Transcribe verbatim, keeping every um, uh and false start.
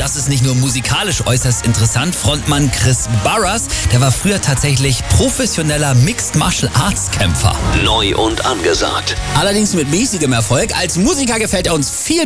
das ist nicht nur musikalisch äußerst interessant. Frontmann Chris Burrus, der war früher tatsächlich professioneller Mixed Martial Arts Kämpfer. Neu und angesagt. Allerdings mit mäßigem Erfolg. Als Musiker gefällt er uns viel